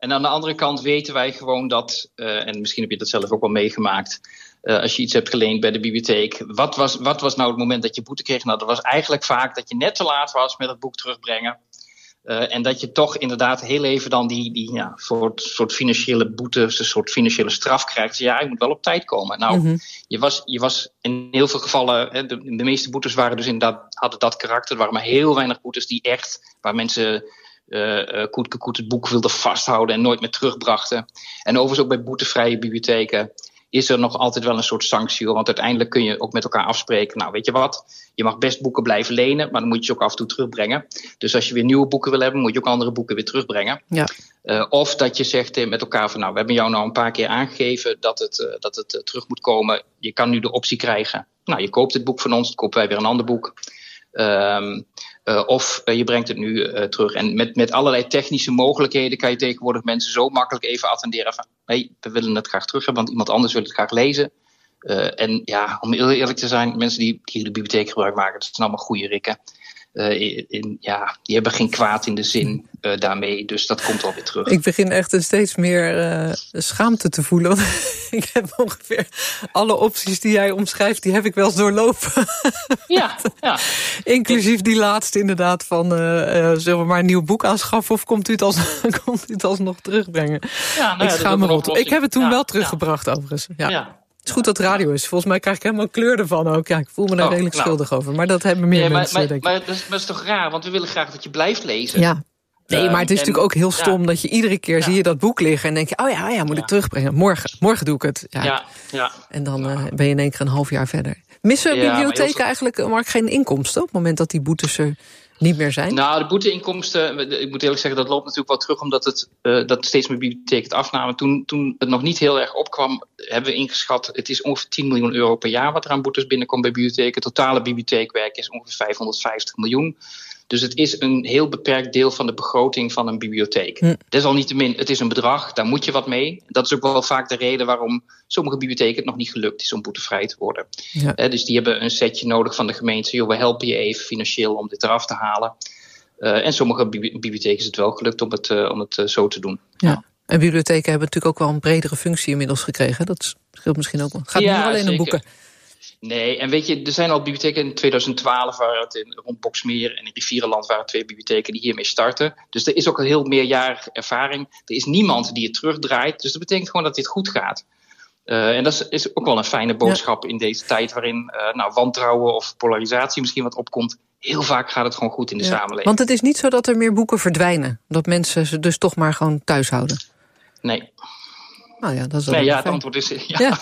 En aan de andere kant weten wij gewoon dat, en misschien heb je dat zelf ook wel meegemaakt, als je iets hebt geleend bij de bibliotheek. Wat was nou het moment dat je boete kreeg? Nou, dat was eigenlijk vaak dat je net te laat was met het boek terugbrengen. En dat je toch inderdaad heel even dan die soort financiële boete, een soort financiële straf krijgt. Dus ja, je moet wel op tijd komen. Nou, je was in heel veel gevallen, de meeste boetes waren dus inderdaad, hadden dat karakter. Er waren maar heel weinig boetes die echt, waar mensen koet het boek wilden vasthouden en nooit meer terugbrachten. En overigens ook bij boetevrije bibliotheken is er nog altijd wel een soort sanctie. Want uiteindelijk kun je ook met elkaar afspreken. Nou, weet je wat? Je mag best boeken blijven lenen, maar dan moet je ze ook af en toe terugbrengen. Dus als je weer nieuwe boeken wil hebben, moet je ook andere boeken weer terugbrengen. Ja. Of dat je zegt met elkaar van, nou, we hebben jou nou een paar keer aangegeven dat het terug moet komen. Je kan nu de optie krijgen. Nou, je koopt het boek van ons, dan kopen wij weer een ander boek. Of je brengt het nu terug. En met allerlei technische mogelijkheden kan je tegenwoordig mensen zo makkelijk even attenderen van, hey, we willen het graag terug hebben, want iemand anders wil het graag lezen. En ja, om heel eerlijk te zijn, mensen die de bibliotheek gebruik maken, dat zijn allemaal goede rikken. Die hebben geen kwaad in de zin daarmee, dus dat komt alweer terug. Ik begin echt steeds meer schaamte te voelen. Want ik heb ongeveer alle opties die jij omschrijft, die heb ik wel eens doorlopen. Ja. Inclusief die laatste inderdaad van, zullen we maar een nieuw boek aanschaffen of komt u het alsnog terugbrengen? Ja, nou, ik schaam me rot. Ik heb het toen wel teruggebracht overigens. Ja. Het is goed dat radio is. Volgens mij krijg ik helemaal kleur ervan ook. Ja, ik voel me daar redelijk schuldig over. Maar dat hebben meer mensen, denk ik. Maar dat is toch raar? Want we willen graag dat je blijft lezen. Ja. Nee, maar het is natuurlijk ook heel stom dat je iedere keer zie je dat boek liggen en denk je, oh ja, moet ik terugbrengen. Morgen doe ik het. Ja. En dan ben je in één keer een half jaar verder. Missen bibliotheken eigenlijk, Mark, geen inkomsten op het moment dat die boetes er niet meer zijn? Nou, de boeteinkomsten, ik moet eerlijk zeggen, dat loopt natuurlijk wel terug, omdat dat steeds meer bibliotheken het afnamen. Toen het nog niet heel erg opkwam, hebben we ingeschat, het is ongeveer 10 miljoen euro per jaar wat er aan boetes binnenkomt bij bibliotheken. Het totale bibliotheekwerk is ongeveer 550 miljoen. Dus het is een heel beperkt deel van de begroting van een bibliotheek. Desalniettemin, het is een bedrag, daar moet je wat mee. Dat is ook wel vaak de reden waarom sommige bibliotheken het nog niet gelukt is om boetevrij te worden. Ja. Dus die hebben een setje nodig van de gemeente. Joh, we helpen je even financieel om dit eraf te halen. En sommige bibliotheken is het wel gelukt om het zo te doen. Ja. En bibliotheken hebben natuurlijk ook wel een bredere functie inmiddels gekregen. Dat scheelt misschien ook wel. Het gaat niet alleen zeker om boeken. Nee, en weet je, er zijn al bibliotheken in 2012, waren het rond Boxmeer en in Rivierenland waren 2 bibliotheken die hiermee starten. Dus er is ook een heel meerjarige ervaring. Er is niemand die het terugdraait, dus dat betekent gewoon dat dit goed gaat. En dat is ook wel een fijne boodschap in deze tijd waarin wantrouwen of polarisatie misschien wat opkomt. Heel vaak gaat het gewoon goed in de samenleving. Want het is niet zo dat er meer boeken verdwijnen, dat mensen ze dus toch maar gewoon thuis houden. Nee. Nou ja, dat is het antwoord is ja.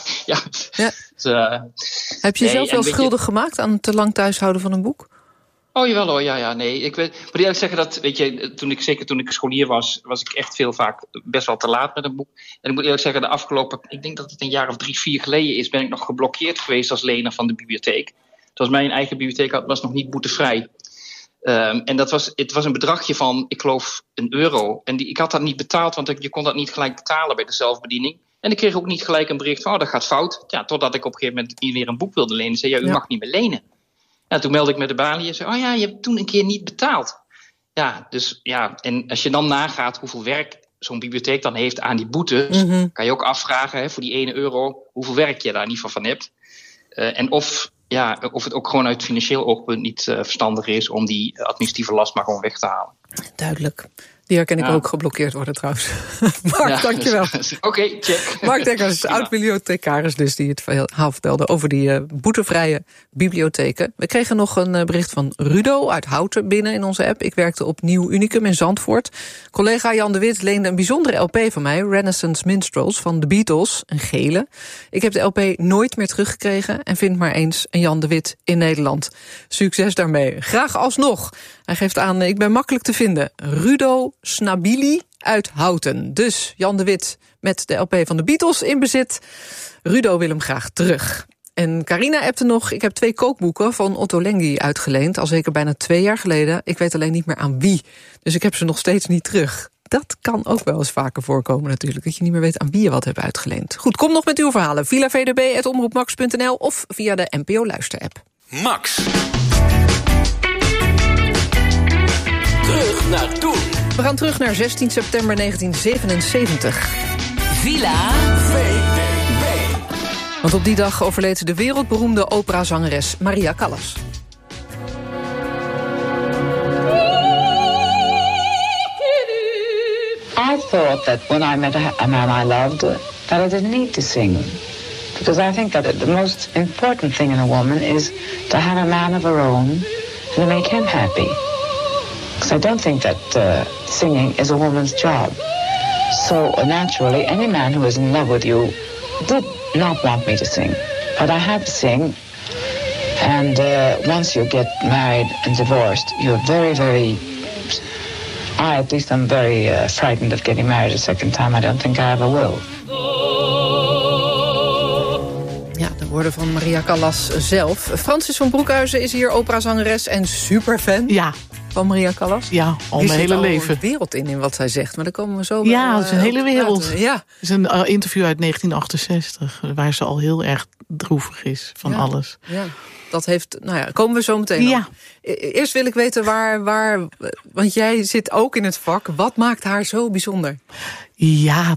Heb je zelf wel schuldig gemaakt aan het te lang thuishouden van een boek? Oh jawel hoor, ja. Nee, ik moet eerlijk zeggen dat, weet je, toen ik scholier was ik echt vaak best wel te laat met een boek. En ik moet eerlijk zeggen, de afgelopen, ik denk dat het een jaar of 3-4 geleden is, ben ik nog geblokkeerd geweest als lener van de bibliotheek. Het was mijn eigen bibliotheek, was nog niet boetevrij. En het was een bedragje van, ik geloof, €1. En ik had dat niet betaald, want je kon dat niet gelijk betalen bij de zelfbediening. En ik kreeg ook niet gelijk een bericht van, dat gaat fout. Ja, totdat ik op een gegeven moment weer een boek wilde lenen. Zei, u mag niet meer lenen. Ja, toen meldde ik met de balie en zei, je hebt toen een keer niet betaald. Ja, dus en als je dan nagaat hoeveel werk zo'n bibliotheek dan heeft aan die boetes, kan je ook afvragen, voor die €1, hoeveel werk je daar niet van hebt. En of het ook gewoon uit financieel oogpunt niet verstandig is om die administratieve last maar gewoon weg te halen. Duidelijk. Die herken ik ook geblokkeerd worden trouwens. Mark, dankjewel. Oké, check. Mark Dekkers, oud-bibliothecaris dus, die het verhaal vertelde over die boetevrije bibliotheken. We kregen nog een bericht van Rudo uit Houten binnen in onze app. Ik werkte op Nieuw Unicum in Zandvoort. Collega Jan de Wit leende een bijzondere LP van mij, Renaissance Minstrels van The Beatles, een gele. Ik heb de LP nooit meer teruggekregen en vind maar eens een Jan de Wit in Nederland. Succes daarmee. Graag alsnog. Hij geeft aan, ik ben makkelijk te vinden. Rudo Snabili uit Houten. Dus Jan de Wit met de LP van de Beatles in bezit. Rudo wil hem graag terug. En Carina appte nog, ik heb 2 kookboeken van Otto Lengi uitgeleend. Al zeker bijna 2 jaar geleden. Ik weet alleen niet meer aan wie. Dus ik heb ze nog steeds niet terug. Dat kan ook wel eens vaker voorkomen natuurlijk. Dat je niet meer weet aan wie je wat hebt uitgeleend. Goed, kom nog met uw verhalen. VilaVDB@omroepmax.nl of via de NPO Luister-app. Max. Terug naar toen. We gaan terug naar 16 september 1977. Villa VPRO. Want op die dag overleed de wereldberoemde operazangeres Maria Callas. I thought that when I met a man I loved, that I didn't need to sing. Because I think that the most important thing in a woman is to have a man of her own and to make him happy. Because I don't think that singing is a woman's job. So naturally, any man who is in love with you did not want me to sing. But I had to sing. And once you get married and divorced, you're very, very... at least I'm very frightened of getting married a second time. I don't think I ever will. Ja, de woorden van Maria Callas zelf. Francis van Broekhuizen is hier operazangeres en superfan. Ja. Van Maria Callas? Ja, al mijn hele leven. Er zit een wereld in wat zij zegt, maar daar komen we zo ja, dat is een hele wereld. Ja. Het is een interview uit 1968, waar ze al heel erg droevig is van alles. Ja, dat heeft, komen we zo meteen op. Eerst wil ik weten waar, want jij zit ook in het vak. Wat maakt haar zo bijzonder? Ja,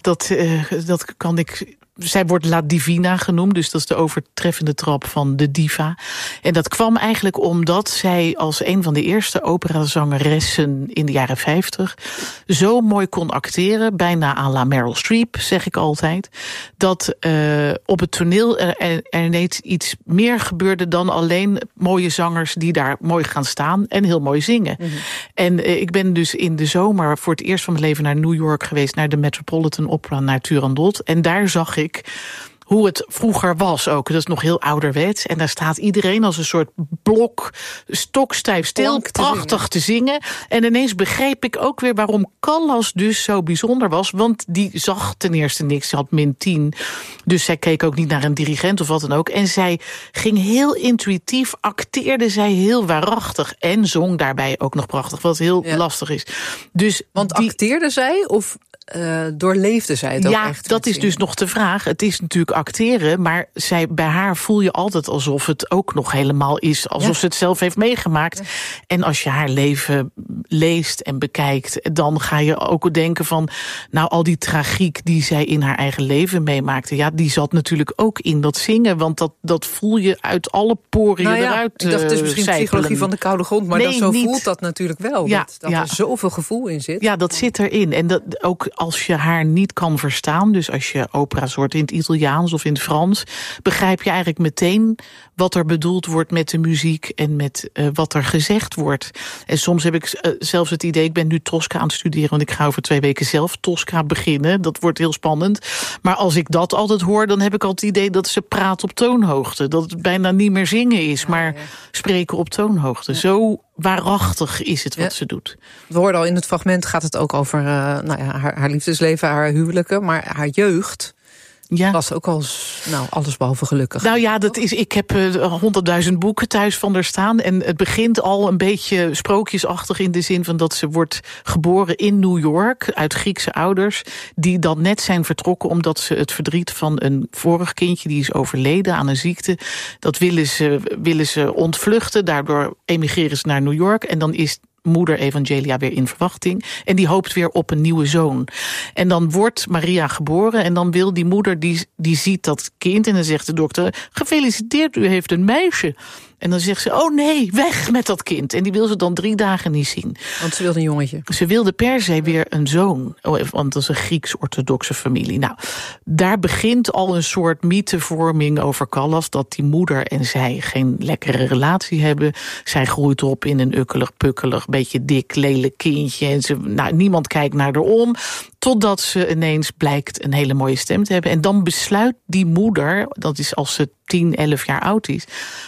dat kan ik... Zij wordt La Divina genoemd, dus dat is de overtreffende trap van de diva. En dat kwam eigenlijk omdat zij als een van de eerste operazangeressen in de jaren 50... zo mooi kon acteren, bijna à la Meryl Streep, zeg ik altijd... dat op het toneel er net iets meer gebeurde dan alleen mooie zangers die daar mooi gaan staan en heel mooi zingen. Mm-hmm. En ik ben dus in de zomer voor het eerst van mijn leven naar New York geweest, naar de Metropolitan Opera, naar Turandot. En daar zag ik hoe het vroeger was ook. Dat is nog heel ouderwets. En daar staat iedereen als een soort blok stokstijf stil, prachtig te zingen. En ineens begreep ik ook weer waarom Callas dus zo bijzonder was. Want die zag ten eerste niks. Ze had -10. Dus zij keek ook niet naar een dirigent of wat dan ook. En zij ging heel intuïtief, acteerde zij heel waarachtig. En zong daarbij ook nog prachtig, wat heel lastig is. Dus want acteerde zij of... doorleefde zij het ook echt? Ja, dat is dus nog de vraag. Het is natuurlijk acteren, maar bij haar voel je altijd alsof het ook nog helemaal is. Alsof ze het zelf heeft meegemaakt. Ja. En als je haar leven leest en bekijkt, dan ga je ook denken van, nou, al die tragiek die zij in haar eigen leven meemaakte, ja, die zat natuurlijk ook in dat zingen. Want dat voel je uit alle poren eruit. Ik dacht, het is misschien psychologie van de koude grond, maar nee, zo voelt dat natuurlijk wel. Dat er zoveel gevoel in zit. Ja, dat zit erin. En dat ook als je haar niet kan verstaan, dus als je opera's hoort in het Italiaans of in het Frans, begrijp je eigenlijk meteen wat er bedoeld wordt met de muziek en met wat er gezegd wordt. En soms heb ik zelfs het idee, ik ben nu Tosca aan het studeren, want ik ga over 2 weken zelf Tosca beginnen. Dat wordt heel spannend. Maar als ik dat altijd hoor, dan heb ik altijd het idee dat ze praat op toonhoogte. Dat het bijna niet meer zingen is, maar spreken op toonhoogte. Ja. Zo waarachtig is het wat ze doet. We hoorden al in het fragment, gaat het ook over haar liefdesleven, haar huwelijken, maar haar jeugd was ook al allesbehalve gelukkig. Nou ja, ik heb 100.000 boeken thuis van haar staan. En het begint al een beetje sprookjesachtig in de zin van dat ze wordt geboren in New York uit Griekse ouders, die dan net zijn vertrokken omdat ze het verdriet van een vorig kindje, die is overleden aan een ziekte, dat willen ze ontvluchten. Daardoor emigreren ze naar New York en dan is moeder Evangelia weer in verwachting. En die hoopt weer op een nieuwe zoon. En dan wordt Maria geboren en dan wil die moeder, die ziet dat kind en dan zegt de dokter, gefeliciteerd, u heeft een meisje. En dan zegt ze, oh nee, weg met dat kind. En die wil ze dan 3 dagen niet zien. Want ze wilde een jongetje. Ze wilde per se weer een zoon. Want dat is een Grieks-orthodoxe familie. Nou, daar begint al een soort mythevorming over Callas, dat die moeder en zij geen lekkere relatie hebben. Zij groeit op in een ukkelig, pukkelig, beetje dik, lelijk kindje. En niemand kijkt naar haar om. Totdat ze ineens blijkt een hele mooie stem te hebben. En dan besluit die moeder, dat is als ze 10, 11 jaar oud is,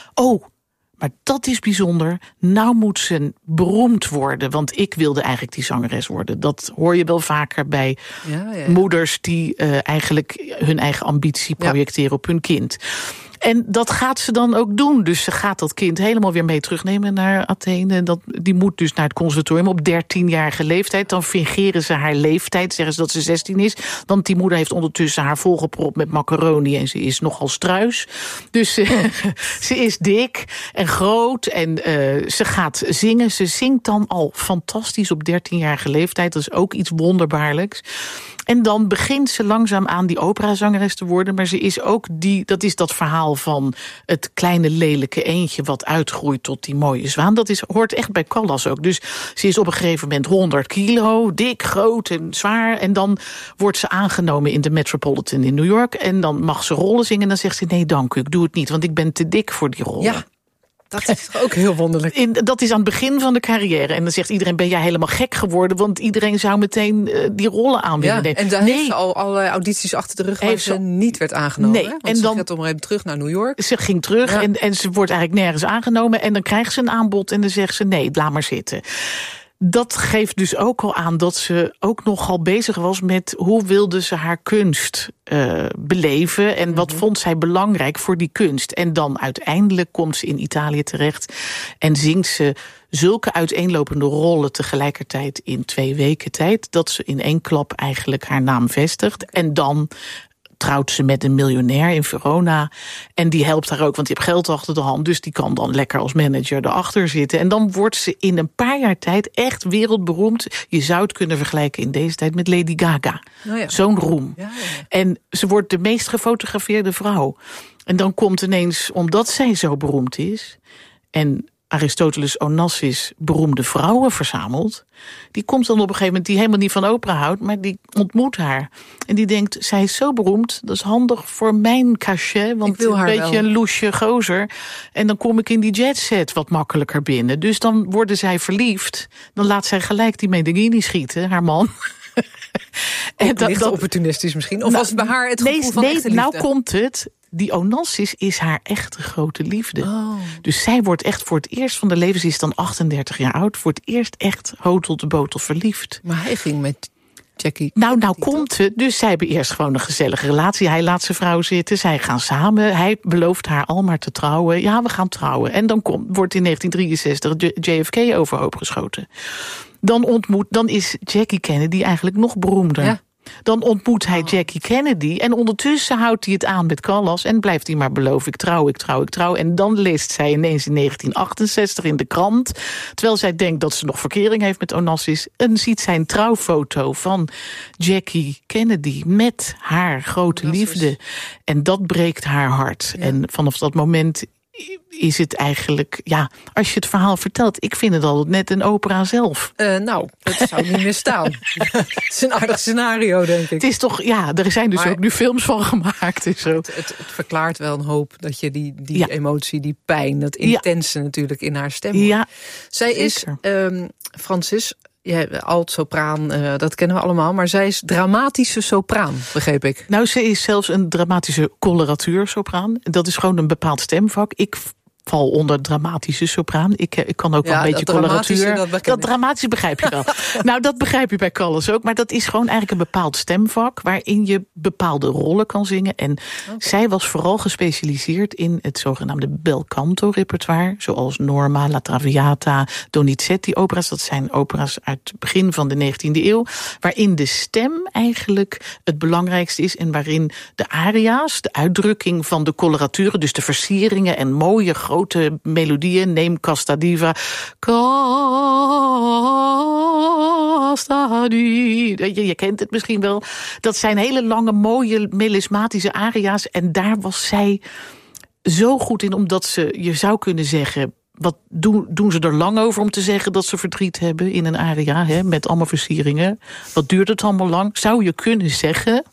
maar dat is bijzonder. Nou moet ze beroemd worden. Want ik wilde eigenlijk die zangeres worden. Dat hoor je wel vaker bij moeders die eigenlijk hun eigen ambitie projecteren op hun kind. En dat gaat ze dan ook doen. Dus ze gaat dat kind helemaal weer mee terugnemen naar Athene. Die moet dus naar het conservatorium op 13-jarige leeftijd. Dan fingeren ze haar leeftijd, zeggen ze dat ze 16 is. Want die moeder heeft ondertussen haar volgepropt met macaroni en ze is nogal struis. Dus ze is dik en groot en ze gaat zingen. Ze zingt dan al fantastisch op 13-jarige leeftijd. Dat is ook iets wonderbaarlijks. En dan begint ze langzaam aan die operazangeres te worden. Maar ze is ook dat is dat verhaal van het kleine lelijke eendje wat uitgroeit tot die mooie zwaan. Dat hoort echt bij Callas ook. Dus ze is op een gegeven moment 100 kilo, dik, groot en zwaar. En dan wordt ze aangenomen in de Metropolitan in New York. En dan mag ze rollen zingen. En dan zegt ze, nee dank u, ik doe het niet. Want ik ben te dik voor die rollen. Ja. Dat is toch ook heel wonderlijk. Dat is aan het begin van de carrière. En dan zegt iedereen, ben jij helemaal gek geworden? Want iedereen zou meteen die rollen aan willen nemen. En daar heeft ze al allerlei audities achter de rug waar ze niet werd aangenomen. Nee. Hè? Want en ze dan gaat om even terug naar New York. Ze ging terug en ze wordt eigenlijk nergens aangenomen. En dan krijgt ze een aanbod en dan zegt ze, nee, laat maar zitten. Dat geeft dus ook al aan dat ze ook nogal bezig was met hoe wilde ze haar kunst beleven en wat vond zij belangrijk voor die kunst. En dan uiteindelijk komt ze in Italië terecht en zingt ze zulke uiteenlopende rollen tegelijkertijd in 2 weken tijd, dat ze in 1 klap eigenlijk haar naam vestigt. En dan trouwt ze met een miljonair in Verona. En die helpt haar ook, want die heeft geld achter de hand. Dus die kan dan lekker als manager erachter zitten. En dan wordt ze in een paar jaar tijd echt wereldberoemd. Je zou het kunnen vergelijken in deze tijd met Lady Gaga. Oh ja. Zo'n roem. Ja, ja. En ze wordt de meest gefotografeerde vrouw. En dan komt ineens, omdat zij zo beroemd is en Aristoteles Onassis beroemde vrouwen verzamelt, die komt dan op een gegeven moment, die helemaal niet van opera houdt, maar die ontmoet haar. En die denkt, zij is zo beroemd, dat is handig voor mijn cachet, want ik wil haar een beetje een loesje gozer. En dan kom ik in die jetset wat makkelijker binnen. Dus dan worden zij verliefd. Dan laat zij gelijk die Medeghini schieten, haar man. En dat opportunistisch misschien? Of was het bij haar het gevoel van echte liefde? Nou komt het. Die Onassis is haar echte grote liefde. Oh. Dus zij wordt echt voor het eerst van de leven, ze is dan 38 jaar oud, voor het eerst echt hotel de botel verliefd. Maar hij ging met Jackie. Nou komt het. Dus zij hebben eerst gewoon een gezellige relatie. Hij laat zijn vrouw zitten, zij gaan samen. Hij belooft haar al maar te trouwen. Ja, we gaan trouwen. En dan wordt in 1963 JFK overhoop geschoten. Dan is Jackie Kennedy eigenlijk nog beroemder. Ja. Dan ontmoet hij Jackie Kennedy en ondertussen houdt hij het aan met Callas en blijft hij maar beloven, ik trouw. En dan leest zij ineens in 1968 in de krant, terwijl zij denkt dat ze nog verkering heeft met Onassis, en ziet zij een trouwfoto van Jackie Kennedy met haar grote liefde. En dat breekt haar hart. Ja. En vanaf dat moment is het eigenlijk, ja, als je het verhaal vertelt, ik vind het altijd net een opera zelf. Nou, dat zou niet meer staan. Het is een aardig scenario, denk ik. Het is toch, ja, er zijn dus ook nu films van gemaakt. En zo. Het verklaart wel een hoop dat je die emotie, die pijn, dat intense natuurlijk in haar stem hoort. Ja, zij is, Francis, alt-sopraan, dat kennen we allemaal, maar zij is dramatische sopraan, begreep ik. Nou, ze is zelfs een dramatische coloratuur-sopraan. Dat is gewoon een bepaald stemvak. Ik val onder dramatische sopraan. Ik kan ook wel een beetje coloratuur. Dat dramatische begrijp je wel. Nou, dat begrijp je bij Callas ook. Maar dat is gewoon eigenlijk een bepaald stemvak waarin je bepaalde rollen kan zingen. En zij was vooral gespecialiseerd in het zogenaamde bel canto repertoire, zoals Norma, La Traviata, Donizetti opera's. Dat zijn opera's uit het begin van de 19e eeuw, waarin de stem eigenlijk het belangrijkste is en waarin de aria's, de uitdrukking van de coloraturen, dus de versieringen en mooie grote melodieën, neem Casta Diva. Casta Diva. Je kent het misschien wel. Dat zijn hele lange, mooie, melismatische aria's. En daar was zij zo goed in, omdat je zou kunnen zeggen, wat doen ze er lang over om te zeggen dat ze verdriet hebben in een aria, hè, met allemaal versieringen. Wat duurt het allemaal lang? Zou je kunnen zeggen.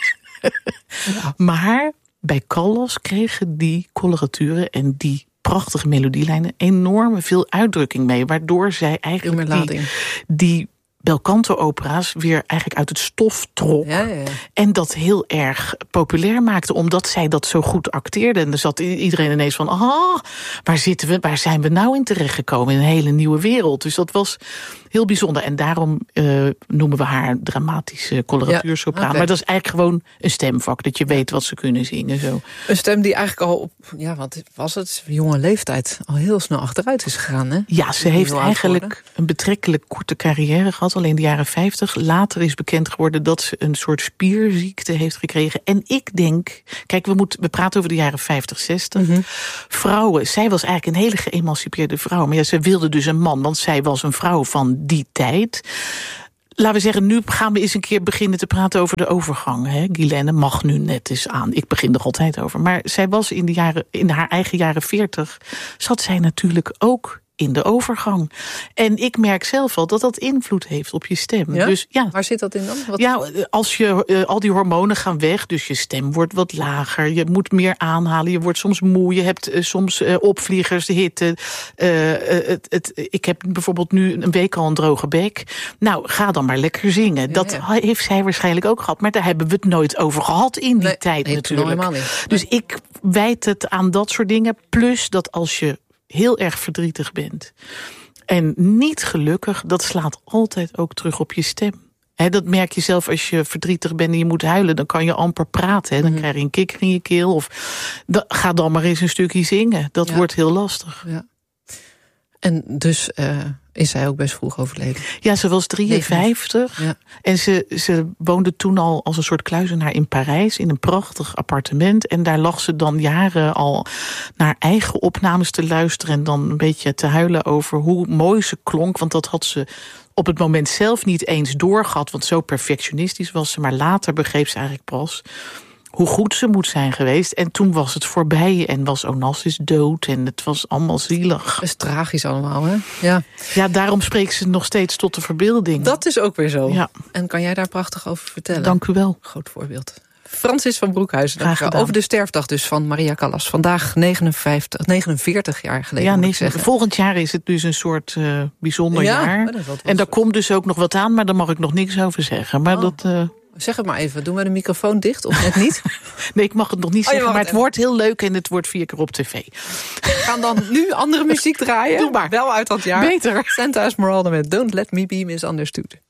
Maar bij Callas kregen die coloraturen en die prachtige melodielijnen enorme veel uitdrukking mee, waardoor zij eigenlijk die belcanto-opera's weer eigenlijk uit het stof trok. Ja. En dat heel erg populair maakte, omdat zij dat zo goed acteerde. En er zat iedereen ineens van, waar zijn we nou in terechtgekomen? In een hele nieuwe wereld. Dus dat was heel bijzonder. En daarom noemen we haar dramatische coloratuursopraan. Okay. Maar dat is eigenlijk gewoon een stemvak, dat je weet wat ze kunnen zingen. Zo. Een stem die eigenlijk al op, wat was het, jonge leeftijd al heel snel achteruit is gegaan, hè? Ja, ze heeft eigenlijk een betrekkelijk korte carrière gehad, alleen de jaren 50. Later is bekend geworden dat ze een soort spierziekte heeft gekregen. En ik denk, kijk, we praten over de jaren 50, 60. Mm-hmm. Vrouwen, zij was eigenlijk een hele geëmancipeerde vrouw. Maar ja, ze wilde dus een man, want zij was een vrouw van die tijd. Laten we zeggen, nu gaan we eens een keer beginnen te praten over de overgang. Hè? Guylaine mag nu net eens aan. Ik begin er altijd over. Maar zij was in haar eigen jaren 40... zat zij natuurlijk ook in de overgang. En ik merk zelf al dat invloed heeft op je stem. Ja? Dus, ja. Waar zit dat in dan? Ja, als je al die hormonen gaan weg, dus je stem wordt wat lager. Je moet meer aanhalen, je wordt soms moe. Je hebt soms opvliegers, hitte. Ik heb bijvoorbeeld nu een week al een droge bek. Nou, ga dan maar lekker zingen. Ja, dat heeft zij waarschijnlijk ook gehad. Maar daar hebben we het nooit over gehad in die tijd natuurlijk. Dus ik wijd het aan dat soort dingen. Plus dat als je heel erg verdrietig bent en niet gelukkig, dat slaat altijd ook terug op je stem. Dat merk je zelf als je verdrietig bent en je moet huilen. Dan kan je amper praten. Dan krijg je een kikker in je keel. Of ga dan maar eens een stukje zingen. Dat wordt heel lastig. Ja. En dus is zij ook best vroeg overleden. Ja, ze was 53. Ja. En ze woonde toen al als een soort kluizenaar in Parijs, in een prachtig appartement. En daar lag ze dan jaren al naar eigen opnames te luisteren en dan een beetje te huilen over hoe mooi ze klonk. Want dat had ze op het moment zelf niet eens doorgehad, want zo perfectionistisch was ze. Maar later begreep ze eigenlijk pas hoe goed ze moet zijn geweest. En toen was het voorbij en was Onassis dood en het was allemaal zielig. Dat is tragisch allemaal, hè? Ja, daarom spreekt ze nog steeds tot de verbeelding. Dat is ook weer zo. Ja. En kan jij daar prachtig over vertellen? Dank u wel. Groot voorbeeld. Francis van Broekhuizen, over de sterfdag dus van Maria Callas. Vandaag 49 jaar geleden. Ja, volgend jaar is het dus een soort bijzonder jaar. En daar komt dus ook nog wat aan, maar daar mag ik nog niks over zeggen. Maar zeg het maar even, doen we de microfoon dicht of net niet? Nee, ik mag het nog niet zeggen, maar het wordt heel leuk en het wordt 4 keer op tv. We gaan dan nu andere muziek draaien. Doe maar. Wel uit dat jaar. Beter. Santa Esmeralda met Don't Let Me Be Misunderstood.